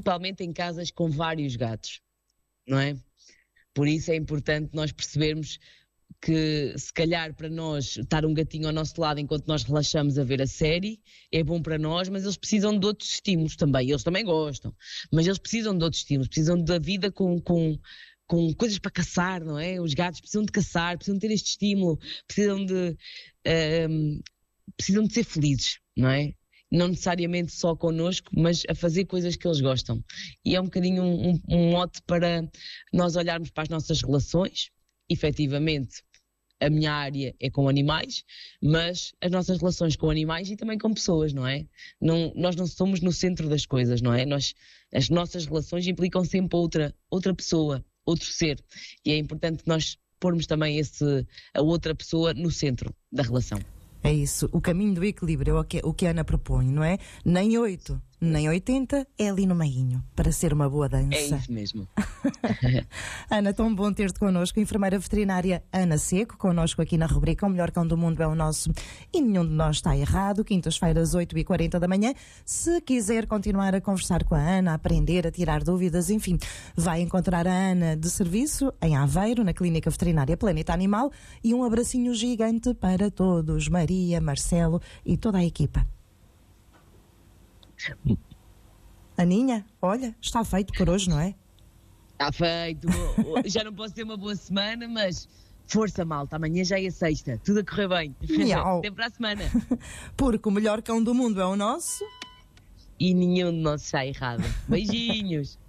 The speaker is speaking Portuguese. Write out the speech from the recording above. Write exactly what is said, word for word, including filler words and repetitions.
principalmente em casas com vários gatos, não é? Por isso é importante nós percebermos que, se calhar, para nós estar um gatinho ao nosso lado enquanto nós relaxamos a ver a série é bom para nós, mas eles precisam de outros estímulos também. Eles também gostam, mas eles precisam de outros estímulos, precisam da vida com, com, com coisas para caçar, não é? Os gatos precisam de caçar, precisam de ter este estímulo, precisam de, um, precisam de ser felizes, não é? Não necessariamente só connosco, mas a fazer coisas que eles gostam. E é um bocadinho um, um, um mote para nós olharmos para as nossas relações. Efetivamente, a minha área é com animais, mas as nossas relações com animais e também com pessoas, não é? Não, nós não somos no centro das coisas, não é? Nós, as nossas relações implicam sempre outra, outra pessoa, outro ser. E é importante nós pormos também esse, a outra pessoa no centro da relação. É isso, o caminho do equilíbrio é o que, o que a Ana propõe, não é? Nem oito, nem oitenta, é ali no meinho, para ser uma boa dança. É isso mesmo. Ana, tão bom ter-te connosco, enfermeira veterinária Ana Seco, connosco aqui na rubrica O Melhor Cão do Mundo é o Nosso e nenhum de nós está errado, quintas-feiras, oito e quarenta da manhã. Se quiser continuar a conversar com a Ana, a aprender, a tirar dúvidas, enfim, vai encontrar a Ana de serviço em Aveiro, na Clínica Veterinária Planeta Animal, e um abracinho gigante para todos, Maria, Marcelo e toda a equipa. Aninha, olha, está feito por hoje, não é? Está feito. Já não posso ter uma boa semana, mas força, malta. Amanhã já é sexta. Tudo a correr bem. Miau. Até para a semana. Porque o melhor cão do mundo é o nosso. E nenhum de nós está errado. Beijinhos.